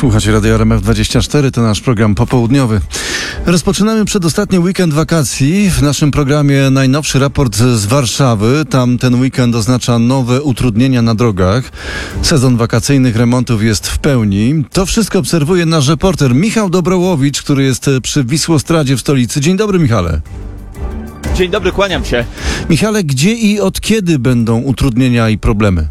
Słuchacie Radio RMF24, to nasz program popołudniowy. Rozpoczynamy przedostatni weekend wakacji. W naszym programie najnowszy raport z Warszawy. Tam ten weekend oznacza nowe utrudnienia na drogach. Sezon wakacyjnych remontów jest w pełni. To wszystko obserwuje nasz reporter Michał Dobrołowicz, który jest przy Wisłostradzie w stolicy. Dzień dobry, Michale. Dzień dobry, kłaniam się. Michale, gdzie i od kiedy będą utrudnienia i problemy?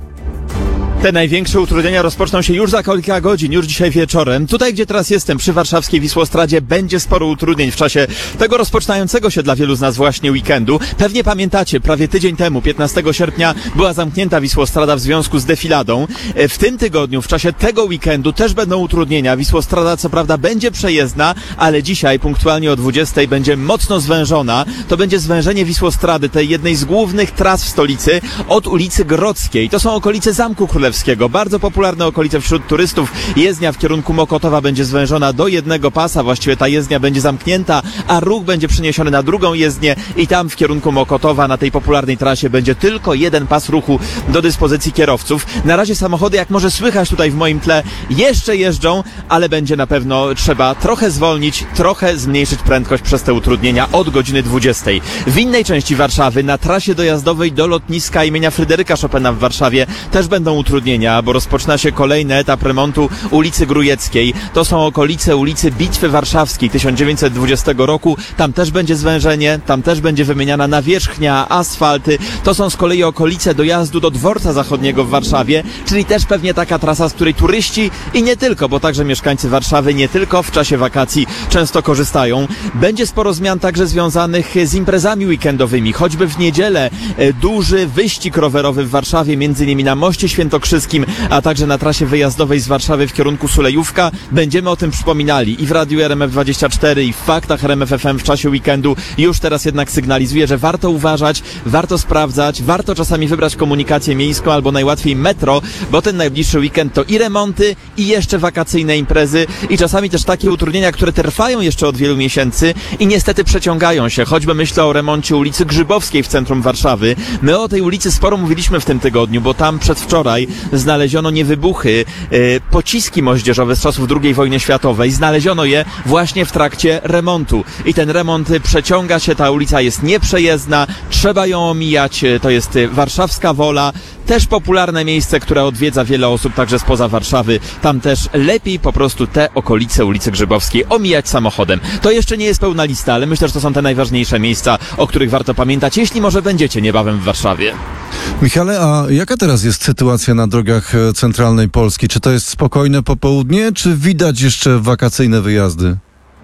Te największe utrudnienia rozpoczną się już za kilka godzin, już dzisiaj wieczorem. Tutaj, gdzie teraz jestem, przy warszawskiej Wisłostradzie, będzie sporo utrudnień w czasie tego rozpoczynającego się dla wielu z nas właśnie weekendu. Pewnie pamiętacie, prawie tydzień temu, 15 sierpnia, była zamknięta Wisłostrada w związku z defiladą. W tym tygodniu, w czasie tego weekendu też będą utrudnienia. Wisłostrada co prawda będzie przejezdna, ale dzisiaj punktualnie o 20 będzie mocno zwężona. To będzie zwężenie Wisłostrady, tej jednej z głównych tras w stolicy, od ulicy Grodzkiej. To są okolice Zamku Królewskiego. Bardzo popularne okolice wśród turystów. Jezdnia w kierunku Mokotowa będzie zwężona do jednego pasa. Właściwie ta jezdnia będzie zamknięta, a ruch będzie przeniesiony na drugą jezdnię i tam w kierunku Mokotowa na tej popularnej trasie będzie tylko jeden pas ruchu do dyspozycji kierowców. Na razie samochody, jak może słychać tutaj w moim tle, jeszcze jeżdżą, ale będzie na pewno trzeba trochę zwolnić, trochę zmniejszyć prędkość przez te utrudnienia od godziny 20. W innej części Warszawy, na trasie dojazdowej do lotniska imienia Fryderyka Chopina w Warszawie też będą utrudnienia, bo rozpoczyna się kolejny etap remontu ulicy Grójeckiej. To są okolice ulicy Bitwy Warszawskiej 1920 roku. Tam też będzie zwężenie, tam też będzie wymieniana nawierzchnia, asfalty. To są z kolei okolice dojazdu do Dworca Zachodniego w Warszawie, czyli też pewnie taka trasa, z której turyści i nie tylko, bo także mieszkańcy Warszawy nie tylko w czasie wakacji często korzystają. Będzie sporo zmian także związanych z imprezami weekendowymi. Choćby w niedzielę duży wyścig rowerowy w Warszawie, między innymi na Moście Świętokrzyskim, a także na trasie wyjazdowej z Warszawy w kierunku Sulejówka. Będziemy o tym przypominali i w Radiu RMF24 i w Faktach RMF FM w czasie weekendu. Już teraz jednak sygnalizuję, że warto uważać, warto sprawdzać, warto czasami wybrać komunikację miejską albo najłatwiej metro, bo ten najbliższy weekend to i remonty, i jeszcze wakacyjne imprezy i czasami też takie utrudnienia, które trwają jeszcze od wielu miesięcy i niestety przeciągają się. Choćby myślę o remoncie ulicy Grzybowskiej w centrum Warszawy. My o tej ulicy sporo mówiliśmy w tym tygodniu, bo tam przedwczoraj znaleziono niewybuchy, pociski moździerzowe z czasów II wojny światowej. Znaleziono je właśnie w trakcie remontu. I ten remont przeciąga się, ta ulica jest nieprzejezdna, trzeba ją omijać, to jest warszawska Wola. Też popularne miejsce, które odwiedza wiele osób także spoza Warszawy. Tam też lepiej po prostu te okolice ulicy Grzybowskiej omijać samochodem. To jeszcze nie jest pełna lista, ale myślę, że to są te najważniejsze miejsca, o których warto pamiętać, jeśli może będziecie niebawem w Warszawie. Michale, a jaka teraz jest sytuacja na drogach centralnej Polski? Czy to jest spokojne popołudnie, czy widać jeszcze wakacyjne wyjazdy?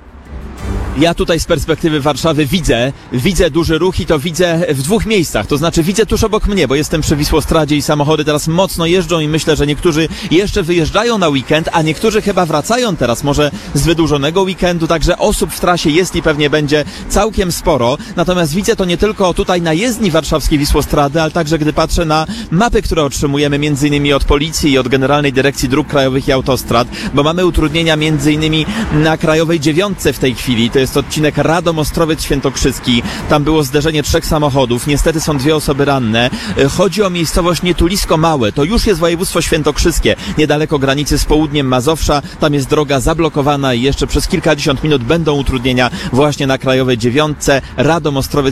Ja tutaj z perspektywy Warszawy widzę duży ruch i to widzę w dwóch miejscach. To znaczy widzę tuż obok mnie, bo jestem przy Wisłostradzie i samochody teraz mocno jeżdżą i myślę, że niektórzy jeszcze wyjeżdżają na weekend, a niektórzy chyba wracają teraz może z wydłużonego weekendu, także osób w trasie jest i pewnie będzie całkiem sporo. Natomiast widzę to nie tylko tutaj na jezdni warszawskiej Wisłostrady, ale także gdy patrzę na mapy, które otrzymujemy między innymi od policji i od Generalnej Dyrekcji Dróg Krajowych i Autostrad, bo mamy utrudnienia między innymi na Krajowej 9 w tej chwili. To jest odcinek Radom-Ostrowiec Świętokrzyski. Tam było zderzenie 3 samochodów. Niestety są 2 osoby ranne. Chodzi o miejscowość Nietulisko Małe. To już jest województwo świętokrzyskie, niedaleko granicy z południem Mazowsza. Tam jest droga zablokowana i jeszcze przez kilkadziesiąt minut będą utrudnienia właśnie na Krajowej 9. Radom-Ostrowiec